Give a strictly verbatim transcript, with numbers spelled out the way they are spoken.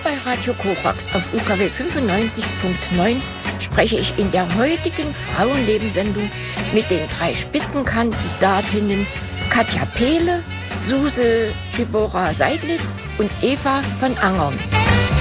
bei Radio Korax auf U K W fünfundneunzig Komma neun spreche ich in der heutigen Frauenlebenssendung mit den drei Spitzenkandidatinnen Katja Pehle, Suse Schibora Seidlitz und Eva von Angern.